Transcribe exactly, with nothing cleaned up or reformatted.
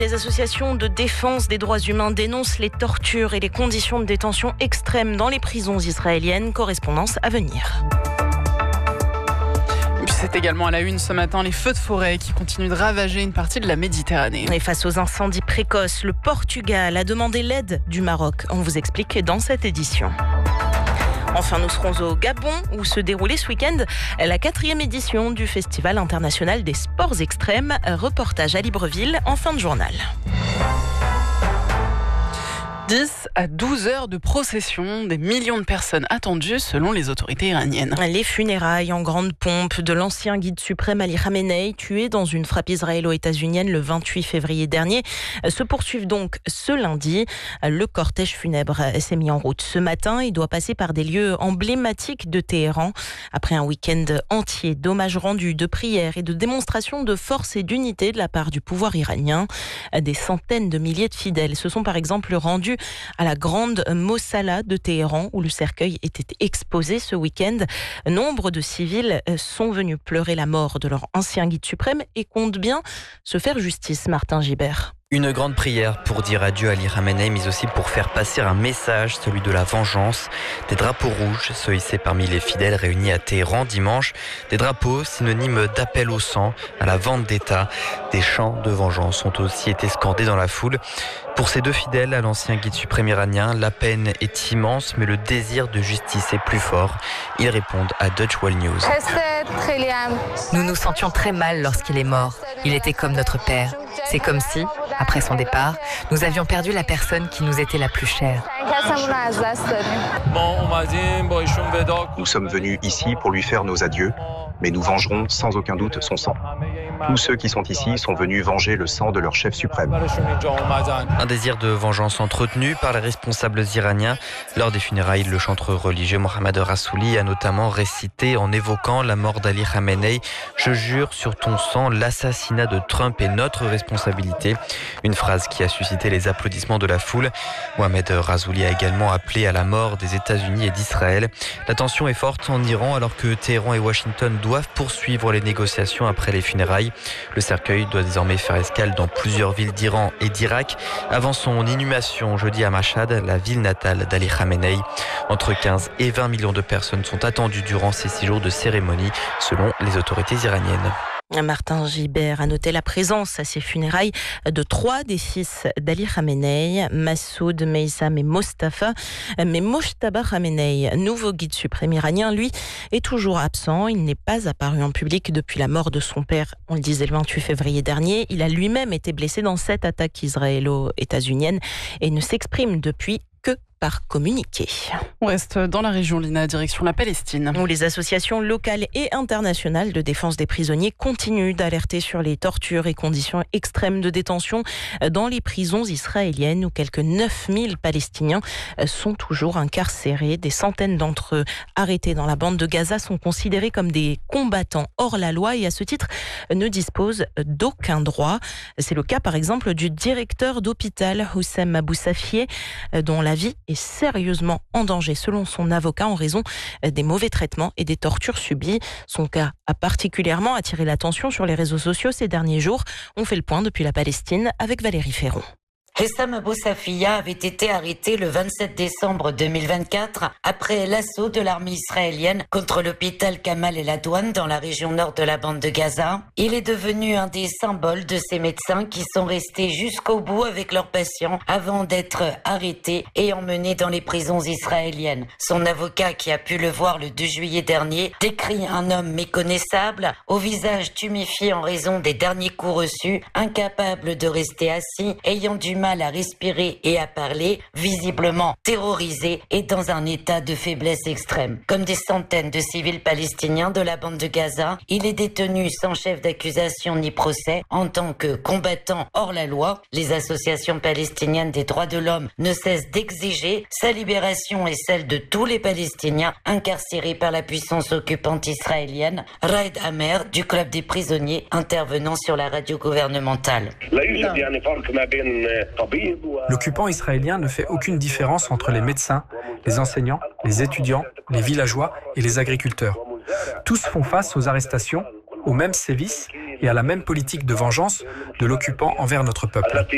Les associations de défense des droits humains dénoncent les tortures et les conditions de détention extrêmes dans les prisons israéliennes. Correspondance à venir. C'est également à la une ce matin, les feux de forêt qui continuent de ravager une partie de la Méditerranée. Et face aux incendies précoces, le Portugal a demandé l'aide du Maroc. On vous explique dans cette édition. Enfin, nous serons au Gabon où se déroulait ce week-end la quatrième édition du Festival international des sports extrêmes. Reportage à Libreville en fin de journal. dix à douze heures de procession, des millions de personnes attendues selon les autorités iraniennes. Les funérailles en grande pompe de l'ancien guide suprême Ali Khamenei, tué dans une frappe israélo-états-unienne le vingt-huit février dernier, se poursuivent donc ce lundi. Le cortège funèbre s'est mis en route ce matin. Il doit passer par des lieux emblématiques de Téhéran. Après un week-end entier d'hommages rendus, de prières et de démonstrations de force et d'unité de la part du pouvoir iranien, des centaines de milliers de fidèles se sont par exemple rendus à la grande Mossala de Téhéran où le cercueil était exposé ce week-end. Nombre de civils sont venus pleurer la mort de leur ancien guide suprême et comptent bien se faire justice. Martin Gibert. Une grande prière pour dire adieu à Ali Khamenei, mais aussi pour faire passer un message, celui de la vengeance. Des drapeaux rouges se hissaient parmi les fidèles réunis à Téhéran dimanche. Des drapeaux synonymes d'appel au sang, à la vendetta. Des chants de vengeance ont aussi été scandés dans la foule. Pour ces deux fidèles à l'ancien guide suprême iranien, la peine est immense, mais le désir de justice est plus fort. Ils répondent à Deutsche Welle News. Nous nous sentions très mal lorsqu'il est mort. Il était comme notre père. C'est comme si, après son départ, nous avions perdu la personne qui nous était la plus chère. Nous sommes venus ici pour lui faire nos adieux, mais nous vengerons sans aucun doute son sang. Tous ceux qui sont ici sont venus venger le sang de leur chef suprême. Un désir de vengeance entretenu par les responsables iraniens. Lors des funérailles, le chanteur religieux Mohammad Rassouli a notamment récité en évoquant la mort d'Ali Khamenei « Je jure sur ton sang, l'assassinat de Trump est notre responsabilité ». Une phrase qui a suscité les applaudissements de la foule. Mohamed Rassouli a également appelé à la mort des États-Unis et d'Israël. La tension est forte en Iran alors que Téhéran et Washington doivent poursuivre les négociations après les funérailles. Le cercueil doit désormais faire escale dans plusieurs villes d'Iran et d'Irak avant son inhumation jeudi à Mashhad, la ville natale d'Ali Khamenei. Entre quinze et vingt millions de personnes sont attendues durant ces six jours de cérémonie selon les autorités iraniennes. Martin Gibert a noté la présence à ces funérailles de trois des fils d'Ali Khamenei, Massoud, Meissam et Mostafa. Mais Mojtaba Khamenei, nouveau guide suprême iranien, lui, est toujours absent. Il n'est pas apparu en public depuis la mort de son père, on le disait le vingt-huit février dernier. Il a lui-même été blessé dans cette attaque israélo-états-unienne et ne s'exprime depuis que par communiqué. On reste dans la région, Lina, direction la Palestine. Où les associations locales et internationales de défense des prisonniers continuent d'alerter sur les tortures et conditions extrêmes de détention dans les prisons israéliennes où quelques neuf mille Palestiniens sont toujours incarcérés. Des centaines d'entre eux arrêtés dans la bande de Gaza sont considérés comme des combattants hors la loi et à ce titre ne disposent d'aucun droit. C'est le cas par exemple du directeur d'hôpital Houssem Abou Safieh dont la vie est sérieusement en danger selon son avocat en raison des mauvais traitements et des tortures subies. Son cas a particulièrement attiré l'attention sur les réseaux sociaux ces derniers jours. On fait le point depuis la Palestine avec Valérie Ferron. Houssem Abou Safieh avait été arrêté le vingt-sept décembre deux mille vingt-quatre après l'assaut de l'armée israélienne contre l'hôpital Kamal El Adwan dans la région nord de la bande de Gaza. Il est devenu un des symboles de ces médecins qui sont restés jusqu'au bout avec leurs patients avant d'être arrêtés et emmenés dans les prisons israéliennes. Son avocat, qui a pu le voir le deux juillet dernier, décrit un homme méconnaissable, au visage tuméfié en raison des derniers coups reçus, incapable de rester assis, ayant du mal à respirer et à parler, visiblement terrorisé et dans un état de faiblesse extrême. Comme des centaines de civils palestiniens de la bande de Gaza, il est détenu sans chef d'accusation ni procès en tant que combattant hors la loi. Les associations palestiniennes des droits de l'homme ne cessent d'exiger sa libération et celle de tous les Palestiniens incarcérés par la puissance occupante israélienne. Raed Amer du club des prisonniers intervenant sur la radio gouvernementale. L'occupant israélien ne fait aucune différence entre les médecins, les enseignants, les étudiants, les villageois et les agriculteurs. Tous font face aux arrestations, aux mêmes sévices et à la même politique de vengeance de l'occupant envers notre peuple.